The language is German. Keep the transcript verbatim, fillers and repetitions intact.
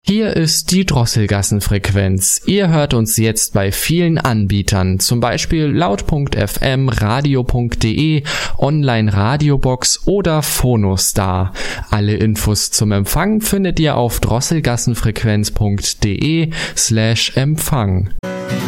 Hier ist die Drosselgassenfrequenz. Ihr hört uns jetzt bei vielen Anbietern, zum Beispiel laut Punkt f m, radio Punkt de, Online-Radiobox oder Phonostar. Alle Infos zum Empfang findet ihr auf drosselgassenfrequenz Punkt de slash Empfang.